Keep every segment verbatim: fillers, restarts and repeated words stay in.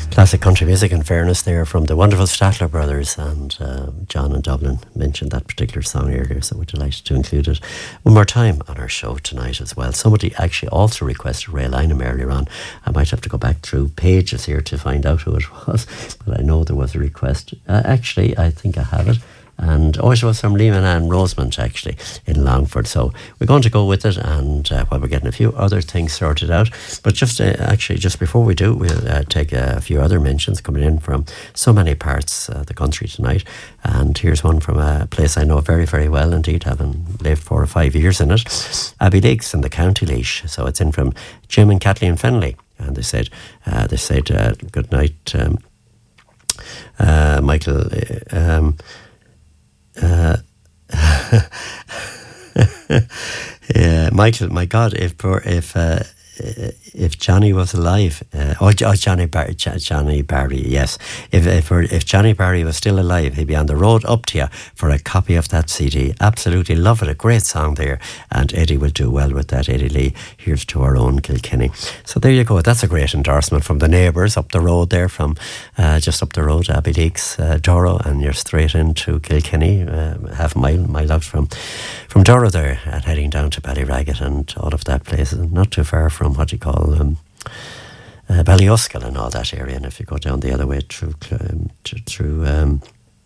Classic country music, in fairness, there from the wonderful Statler brothers, and uh, John in Dublin mentioned that particular song earlier, so we're delighted to include it one more time on our show tonight as well. Somebody actually also requested Ray Lynham earlier on. I might have to go back through pages here to find out who it was, but I know there was a request. Uh, actually, I think I have it. And oh, it was from Lehman and Rosemont, actually, in Longford. So we're going to go with it, and uh, while we're getting a few other things sorted out. But just uh, actually, just before we do, we'll uh, take a few other mentions coming in from so many parts of the country tonight. And here's one from a place I know very, very well indeed, having lived four or five years in it, Abbeyleix in the County Laois. So it's in from Jim and Kathleen Fennelly. And they said, uh, they said, uh, good night, um, uh, Michael. Um, Uh, yeah, Michael, my God, if if uh, if Johnny was alive, uh, oh, oh Johnny Bar- Johnny Barry, yes. If if if Johnny Barry was still alive, he'd be on the road up to you for a copy of that C D. Absolutely love it, a great song there, and Eddie will do well with that. Eddie Lee, here's to our own Kilkenny. So there you go. That's a great endorsement from the neighbours up the road there, from uh, just up the road, Abbeyleix, uh, Doro, and you're straight into Kilkenny, uh, half a mile, mile out from from Doro there, and heading down to Ballyraggett and all of that place, not too far from what you call um, uh, Ballyuskal and all that area. And if you go down the other way through um, through um,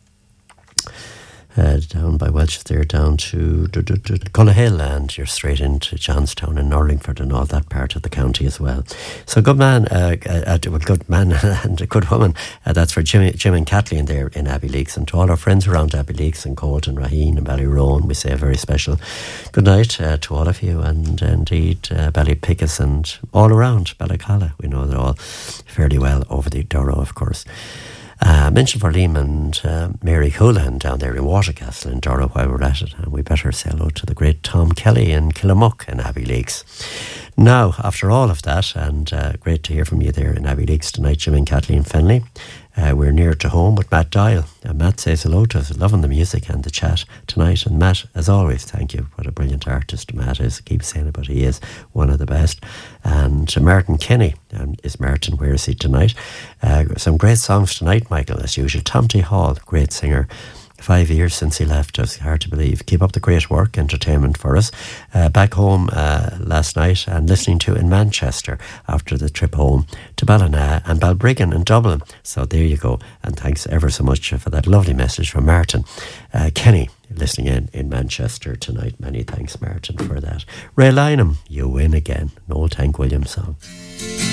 uh, down by Welsh there, down to Cullohill, and you're straight into Johnstown and Norlingford and all that part of the county as well. So good man, uh, uh, well, good man and a good woman. Uh, that's for Jim, Jim and Kathleen there in Abbeyleix, and to all our friends around Abbeyleix and Colton, Raheen and Ballyroan, we say a very special good night uh, to all of you, and uh, indeed uh, Ballypickus and all around Ballacalla. We know they're all fairly well over the Doro, of course. Uh, mention for Liam and uh, Mary Houlihan down there in Watercastle in Doro while we're at it, and we better say hello to the great Tom Kelly in Killamuck in Abbeyleix. Now, after all of that, and uh, great to hear from you there in Abbeyleix tonight, Jim and Kathleen Fennelly. Uh, we're near to home with Matt Dial. And Matt says hello to us, loving the music and the chat tonight. And Matt, as always, thank you. What a brilliant artist Matt is. I keep saying it, but he is one of the best. And uh, Martin Kenny, um, is Martin, where is he tonight? Uh, some great songs tonight, Michael, as usual. Tom T. Hall, great singer. Five years since he left us, hard to believe. Keep up the great work, entertainment for us. Uh, back home uh, last night and listening to in Manchester after the trip home to Ballina and Balbriggan in Dublin. So there you go. And thanks ever so much for that lovely message from Martin. Uh, Kenny, listening in in Manchester tonight. Many thanks, Martin, for that. Ray Lynham, you win again. An old Hank Williams song.